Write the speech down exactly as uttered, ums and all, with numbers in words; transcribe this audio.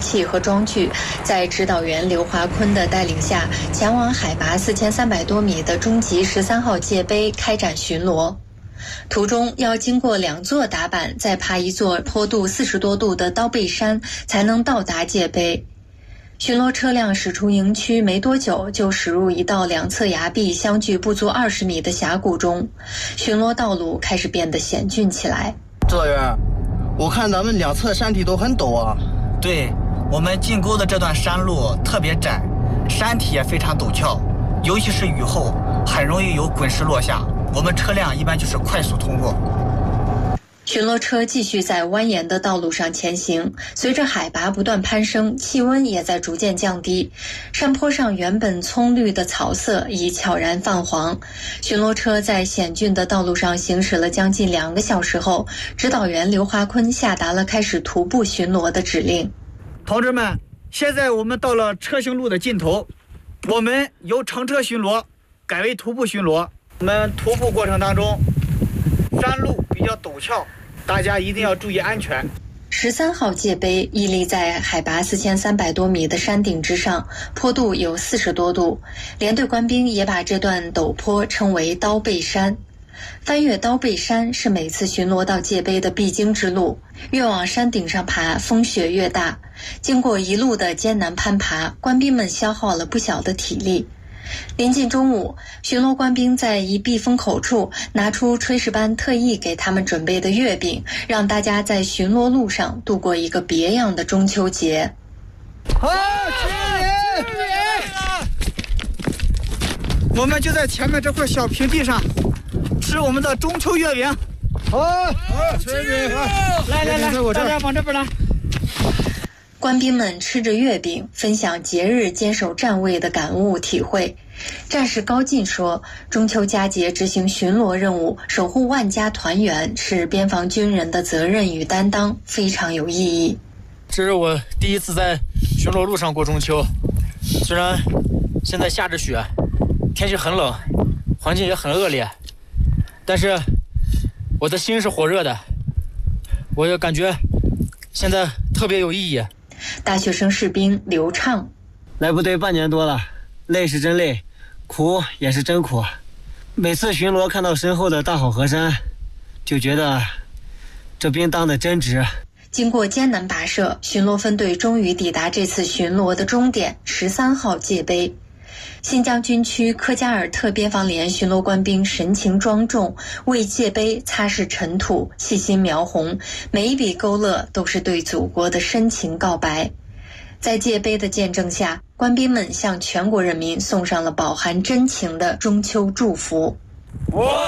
器和装具，在指导员刘华坤的带领下，前往海拔四千三百多米的中级十三号界碑开展巡逻。途中要经过两座打板，再爬一座坡度四十多度的刀背山，才能到达界碑。巡逻车辆驶出营区没多久，就驶入一道两侧崖壁相距不足二十米的峡谷中，巡逻道路开始变得险峻起来。 指导员，我看咱们两侧山体都很陡啊。 对，我们进沟的这段山路特别窄，山体也非常陡峭，尤其是雨后，很容易有滚石落下。我们车辆一般就是快速通过。 巡逻车继续在蜿蜒的道路上前行，随着海拔不断攀升，气温也在逐渐降低。山坡上原本葱绿的草色已悄然泛黄。巡逻车在险峻的道路上行驶了将近两个小时后，指导员刘华坤下达了开始徒步巡逻的指令。 同志们，现在我们到了车行路的尽头，我们由乘车巡逻改为徒步巡逻。我们徒步过程当中，山路比较陡峭，大家一定要注意安全。 十三号界碑屹立在海拔四千三百多米的山顶之上，坡度有四十多度。连队官兵也把这段陡坡称为刀背山。翻越刀背山是每次巡逻到界碑的必经之路，越往山顶上爬，风雪越大。经过一路的艰难攀爬，官兵们消耗了不小的体力。临近中午，巡逻官兵在一避风口处拿出炊事班特意给他们准备的月饼，让大家在巡逻路上度过一个别样的中秋节。 好，吃饼！吃饼！我们就在前面这块小平地上吃我们的中秋月饼。 好，好，吃饼！ 来来来，大家往这边来。 官兵们吃着月饼，分享节日坚守站位的感悟体会。战士高进说，中秋佳节执行巡逻任务，守护万家团圆，是边防军人的责任与担当，非常有意义。 这是我第一次在巡逻路上过中秋，虽然现在下着雪，天气很冷，环境也很恶劣，但是我的心是火热的，我也感觉现在特别有意义。 大学生士兵刘畅， 来部队半年多了，累是真累，苦也是真苦。每次巡逻看到身后的大好河山，就觉得这兵当得真值。 经过艰难跋涉，巡逻分队终于抵达这次巡逻的终点十三号界碑。新疆军区科加尔特边防连巡逻官兵神情庄重，为界碑擦拭尘土，细心描红，每一笔勾勒都是对祖国的深情告白。在界碑的见证下，官兵们向全国人民送上了饱含真情的中秋祝福。 我